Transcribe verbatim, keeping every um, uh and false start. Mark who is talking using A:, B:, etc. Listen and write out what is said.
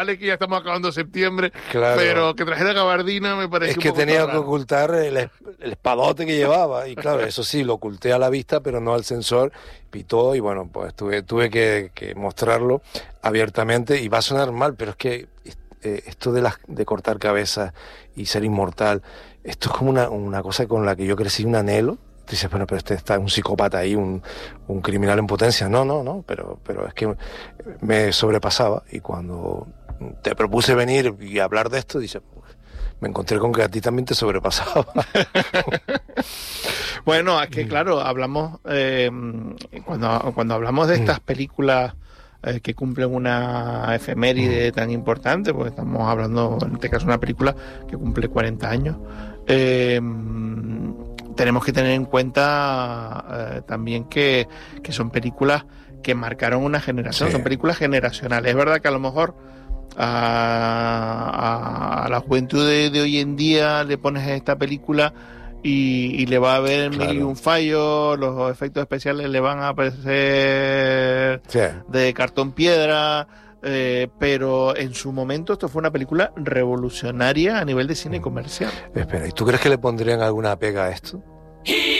A: Vale, que ya estamos acabando septiembre,
B: Claro.
A: pero que trajera gabardina me parece
B: Es
A: un
B: que
A: poco
B: tenía
A: raro.
B: que ocultar el, es- el espadote que llevaba. Y claro, eso sí, lo oculté a la vista, pero no al sensor. Pitó y bueno, pues tuve, tuve que, que mostrarlo abiertamente. Y va a sonar mal, pero es que eh, esto de, las, de cortar cabezas y ser inmortal, esto es como una, una cosa con la que yo crecí, un anhelo. Tú dices, bueno, pero este está un psicópata ahí, un, un criminal en potencia. No, no, no, pero, pero es que me sobrepasaba. Y cuando te propuse venir y hablar de esto, dices, me encontré con que a ti también te sobrepasaba.
A: Bueno, es que claro, hablamos, eh, cuando, cuando hablamos de estas películas eh, que cumplen una efeméride tan importante, porque estamos hablando, en este caso, una película que cumple cuarenta años, eh, tenemos que tener en cuenta eh, también que, que son películas que marcaron una generación,
B: Sí.
A: son películas generacionales. Es verdad que a lo mejor a, a la juventud de, de hoy en día le pones esta película y, y le va a ver
B: Claro.
A: mil y un fallo, los efectos especiales le van a parecer
B: Sí.
A: de cartón piedra, eh, pero en su momento esto fue una película revolucionaria a nivel de cine comercial.
B: Espera, ¿y tú crees que le pondrían alguna pega a esto?